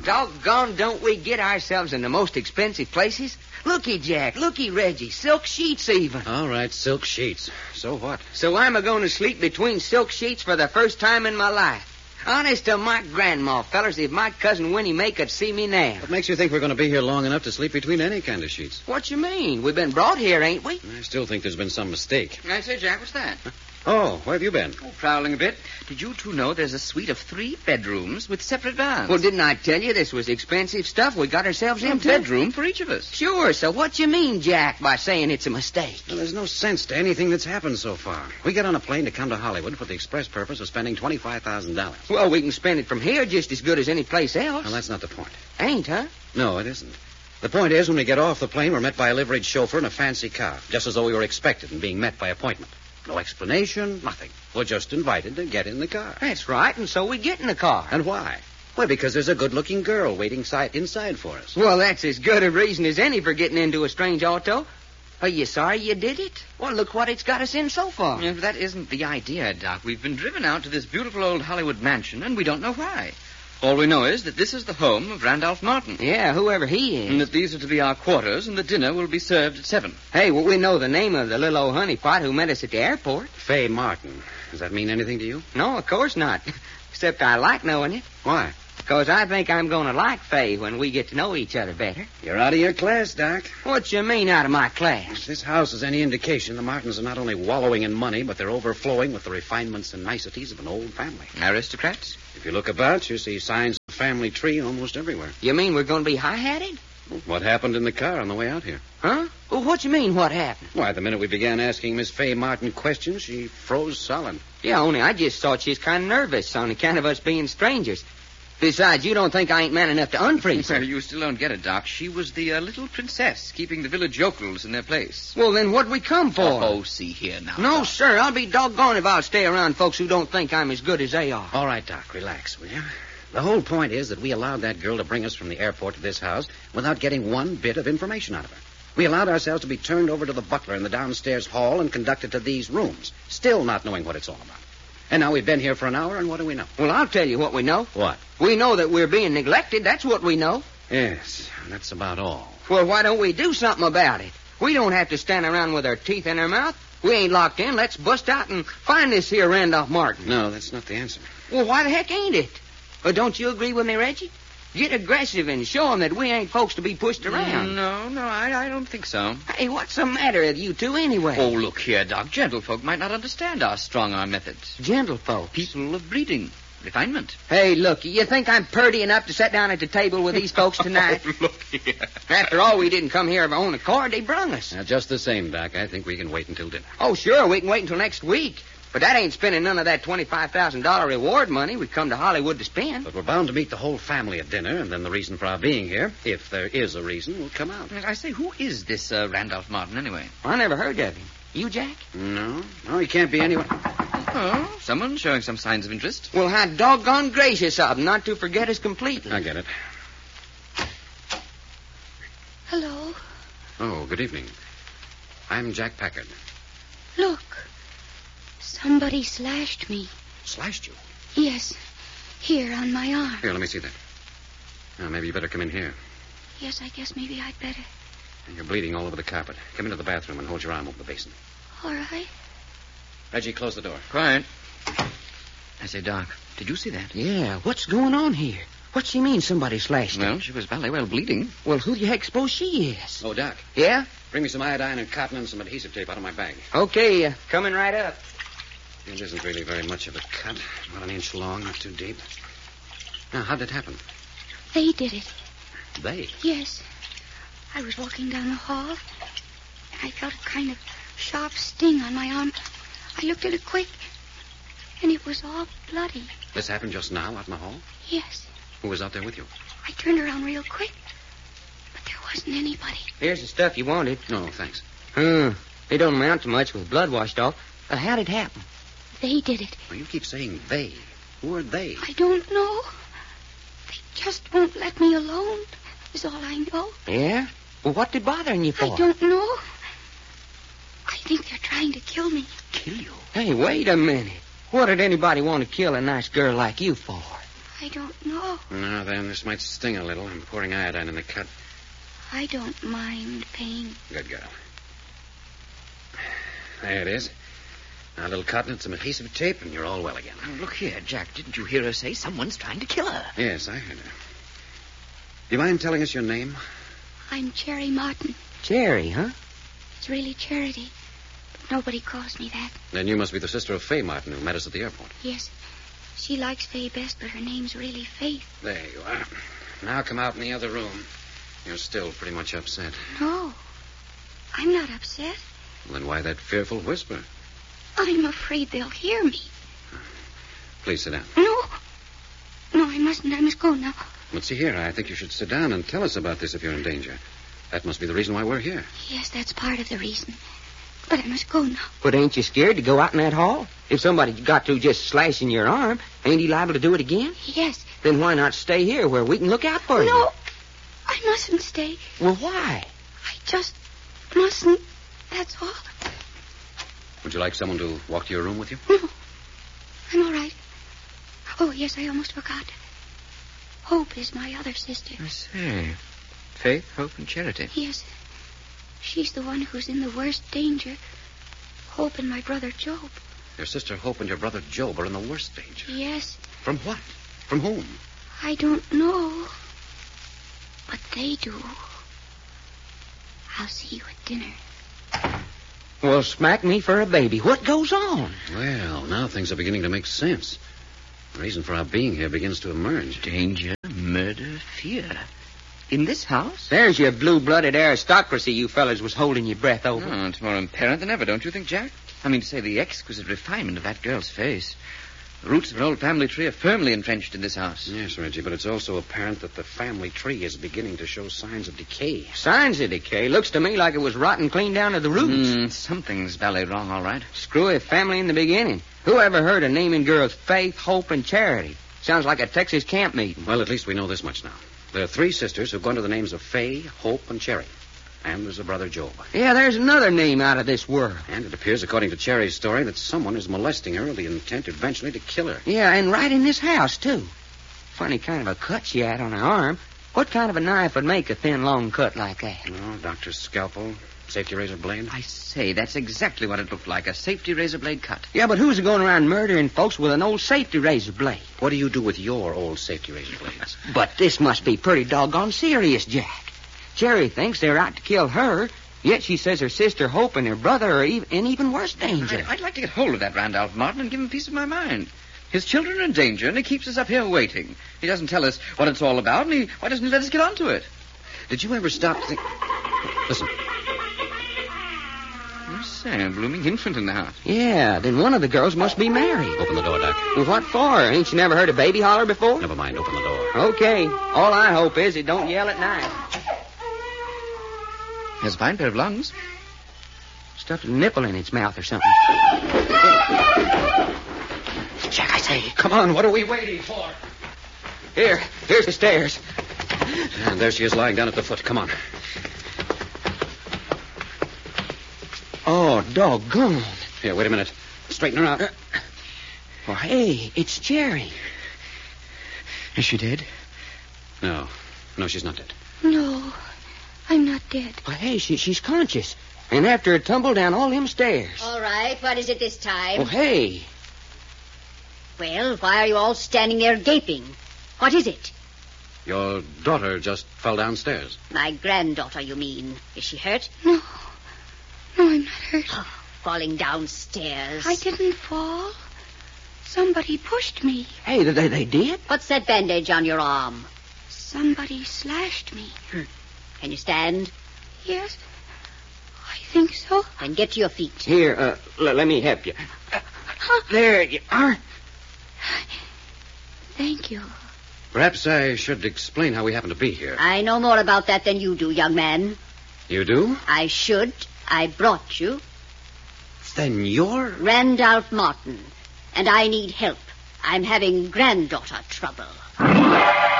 Doggone, don't we get ourselves in the most expensive places? Looky, Jack. Looky, Reggie. Silk sheets, even. All right, silk sheets. So what? So I'm a-going to sleep between silk sheets for the first time in my life. Honest to my grandma, fellers, if my cousin Winnie Mae could see me now. What makes you think we're going to be here long enough to sleep between any kind of sheets? What you mean? We've been brought here, ain't we? I still think there's been some mistake. I say, Jack, what's that? Oh, where have you been? Oh, prowling a bit. Did you two know there's a suite of 3 bedrooms with separate baths? Well, didn't I tell you this was expensive stuff we got ourselves a into? bedroom for each of us. Sure, so what you mean, Jack, by saying it's a mistake? Well, there's no sense to anything that's happened so far. We got on a plane to come to Hollywood for the express purpose of spending $25,000. Well, we can spend it from here just as good as any place else. Well, that's not the point. Ain't, huh? No, it isn't. The point is, when we get off the plane, we're met by a liveried chauffeur in a fancy car, just as though we were expected and being met by appointment. No explanation, nothing. We're just invited to get in the car. That's right, and so we get in the car. And why? Well, because there's a good-looking girl waiting inside for us. Well, that's as good a reason as any for getting into a strange auto. Are you sorry you did it? Well, look what it's got us in so far. Yeah, that isn't the idea, Doc. We've been driven out to this beautiful old Hollywood mansion, and we don't know why. All we know is that this is the home of Randolph Martin. Yeah, whoever he is. And that these are to be our quarters, and the dinner will be served at 7. Hey, well, we know the name of the little old honeypot who met us at the airport. Fay Martin. Does that mean anything to you? No, of course not. Except I like knowing it. Why? Because I think I'm going to like Fay when we get to know each other better. You're out of your class, Doc. What you mean, out of my class? If this house is any indication, the Martins are not only wallowing in money, but they're overflowing with the refinements and niceties of an old family. Aristocrats? If you look about, you see signs of the family tree almost everywhere. You mean we're going to be high-hatted? What happened in the car on the way out here? Huh? Well, what you mean, what happened? Why, the minute we began asking Miss Fay Martin questions, she froze solid. Yeah, only I just thought she was kind of nervous on account of us being strangers. Besides, you don't think I ain't man enough to unfreeze her. Well, you still don't get it, Doc. She was the little princess keeping the village yokels in their place. Well, then what'd we come for? Oh, see here now. No, Doc. sir. I'll be doggone if I'll stay around folks who don't think I'm as good as they are. All right, Doc, relax, will you? The whole point is that we allowed that girl to bring us from the airport to this house without getting one bit of information out of her. We allowed ourselves to be turned over to the butler in the downstairs hall and conducted to these rooms, still not knowing what it's all about. And now we've been here for an hour, and what do we know? Well, I'll tell you what we know. What? We know that we're being neglected. That's what we know. Yes, that's about all. Well, why don't we do something about it? We don't have to stand around with our teeth in our mouth. We ain't locked in. Let's bust out and find this here Randolph Martin. No, that's not the answer. Well, why the heck ain't it? Well, don't you agree with me, Reggie? Get aggressive and show 'em that we ain't folks to be pushed around. No, I don't think so. Hey, what's the matter with you two anyway? Oh, look here, Doc. Gentlefolk might not understand our strong-arm methods. Gentlefolk. People of breeding. Refinement. Hey, look, you think I'm purty enough to sit down at the table with these folks tonight? Oh, look here. After all, we didn't come here of our own accord. They brung us. Now, just the same, Doc, I think we can wait until dinner. Oh, sure, we can wait until next week. But that ain't spending none of that $25,000 reward money we come to Hollywood to spend. But we're bound to meet the whole family at dinner, and then the reason for our being here, if there is a reason, will come out. I say, who is this Randolph Martin, anyway? I never heard of him. You, Jack? No, he can't be anyone. Oh, someone showing some signs of interest. Well, how doggone gracious of him not to forget us completely. I get it. Hello. Oh, good evening. I'm Jack Packard. Look. Somebody slashed me. Slashed you? Yes. Here on my arm. Here, let me see that. Now, maybe you better come in here. Yes, I guess maybe I'd better. You're bleeding all over the carpet. Come into the bathroom and hold your arm over the basin. All right. Reggie, close the door. Quiet. I say, Doc, did you see that? Yeah, what's going on here? What's she mean somebody slashed her? Well, she was valley well bleeding. Well, who the heck suppose she is? Oh, Doc. Yeah? Bring me some iodine and cotton and some adhesive tape out of my bag. Okay, coming right up. It isn't really very much of a cut. About an inch long, not too deep. Now, how'd it happen? They did it. They? Yes. I was walking down the hall, and I felt a kind of sharp sting on my arm. I looked at it quick, and it was all bloody. This happened just now out in the hall? Yes. Who was out there with you? I turned around real quick, but there wasn't anybody. Here's the stuff you wanted. No, thanks. It don't amount to much with blood washed off. How'd it happen? They did it. Well, you keep saying they. Who are they? I don't know. They just won't let me alone, is all I know. Yeah? Well, what they bothering you for? I don't know. I think they're trying to kill me. Kill you? Hey, wait a minute. What did anybody want to kill a nice girl like you for? I don't know. Now then, this might sting a little. I'm pouring iodine in the cut. I don't mind pain. Good girl. There it is. Now, a little cotton and some adhesive tape, and you're all well again. Oh, look here, Jack. Didn't you hear her say someone's trying to kill her? Yes, I heard her. Do you mind telling us your name? I'm Cherry Martin. Cherry, huh? It's really Charity. But nobody calls me that. Then you must be the sister of Fay Martin, who met us at the airport. Yes. She likes Fay best, but her name's really Faith. There you are. Now come out in the other room. You're still pretty much upset. No. I'm not upset. Well, then why that fearful whisper? I'm afraid they'll hear me. Please sit down. No. No, I mustn't. I must go now. But see here, I think you should sit down and tell us about this if you're in danger. That must be the reason why we're here. Yes, that's part of the reason. But I must go now. But ain't you scared to go out in that hall? If somebody got to just slashing your arm, ain't he liable to do it again? Yes. Then why not stay here where we can look out for you? No. I mustn't stay. Well, why? I just mustn't. That's all. Would you like someone to walk to your room with you? No. I'm all right. Oh, yes, I almost forgot. Hope is my other sister. I see. Faith, Hope, and Charity. Yes. She's the one who's in the worst danger. Hope and my brother Job. Your sister Hope and your brother Job are in the worst danger. Yes. From what? From whom? I don't know. But they do. I'll see you at dinner. Well, smack me for a baby. What goes on? Well, now things are beginning to make sense. The reason for our being here begins to emerge. Danger, murder, fear. In this house? There's your blue-blooded aristocracy you fellas was holding your breath over. Oh, it's more apparent than ever, don't you think, Jack? I mean to say the exquisite refinement of that girl's face. The roots of an old family tree are firmly entrenched in this house. Yes, Reggie, but it's also apparent that the family tree is beginning to show signs of decay. Signs of decay. Looks to me like it was rotten clean down to the roots. Something's ballet wrong, all right. Screwy family in the beginning. Who ever heard of naming girls Faith, Hope, and Charity? Sounds like a Texas camp meeting. Well, at least we know this much now. There are 3 sisters who've gone to the names of Fay, Hope, and Cherry. And there's a brother Job. Yeah, there's another name out of this world. And it appears, according to Cherry's story, that someone is molesting her with the intent eventually to kill her. Yeah, and right in this house, too. Funny kind of a cut she had on her arm. What kind of a knife would make a thin, long cut like that? Oh, doctor's scalpel, safety razor blade. I say, that's exactly what it looked like, a safety razor blade cut. Yeah, but who's going around murdering folks with an old safety razor blade? What do you do with your old safety razor blades? But this must be pretty doggone serious, Jack. Cherry thinks they're out to kill her, yet she says her sister Hope and her brother are in even worse danger. I'd like to get hold of that Randolph Martin and give him a piece of my mind. His children are in danger, and he keeps us up here waiting. He doesn't tell us what it's all about, and why doesn't he let us get onto it? Did you ever stop to think... Listen. I say, a blooming infant in the house. Yeah, then one of the girls must be married. Open the door, Doc. Well, what for? Ain't you never heard a baby holler before? Never mind, open the door. Okay. All I hope is it don't yell at night. Has a fine pair of lungs. Stuffed a nipple in its mouth or something. Jack, I say, come on. What are we waiting for? Here's the stairs. And there she is lying down at the foot. Come on. Oh, doggone. Here, wait a minute. Straighten her out. Well, hey, it's Cherry. Is she dead? No, she's not dead. No, I'm not dead. Well, hey, she's conscious. And after a tumble down all them stairs. All right, what is it this time? Well, hey. Well, why are you all standing there gaping? What is it? Your daughter just fell downstairs. My granddaughter, you mean. Is she hurt? No. No, I'm not hurt. Oh, falling downstairs. I didn't fall. Somebody pushed me. Hey, they did? What's that bandage on your arm? Somebody slashed me. Can you stand? Yes, I think so. Then get to your feet. Here, let me help you. There you are. Thank you. Perhaps I should explain how we happen to be here. I know more about that than you do, young man. You do? I should. I brought you. Then you're... Randolph Martin. And I need help. I'm having granddaughter trouble.